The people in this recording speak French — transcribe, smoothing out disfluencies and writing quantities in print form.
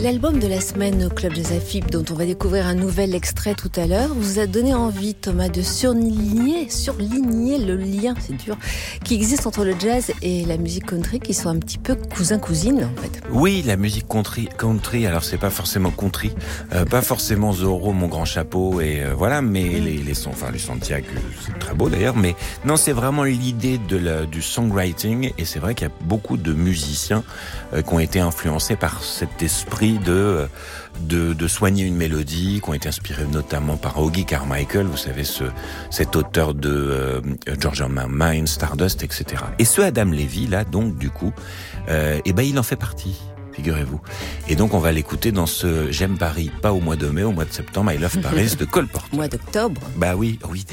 L'album de la semaine au Club Jazz AFIP, dont on va découvrir un nouvel extrait tout à l'heure, vous a donné envie, Thomas, de surligner le lien, c'est dur, qui existe entre le jazz et la musique country, qui sont un petit peu cousin-cousine, en fait. Oui, la musique country, alors c'est pas forcément country, pas forcément Zorro, Mon Grand Chapeau, et voilà, mais les sons, enfin les Santiago, c'est très beau d'ailleurs, mais non, c'est vraiment l'idée du songwriting, et c'est vrai qu'il y a beaucoup de musiciens qui ont été influencés par cet esprit de soigner une mélodie, qui ont été inspirés notamment par Hoagy Carmichael, vous savez, cet auteur de George on My Mind, Stardust, etc. Et ce Adam Levy, là, donc, du coup, il en fait partie, figurez-vous. Et donc, on va l'écouter dans ce J'aime Paris, pas au mois de mai, au mois de septembre, I Love Paris de Cole Porter. Mois d'octobre. Bah oui,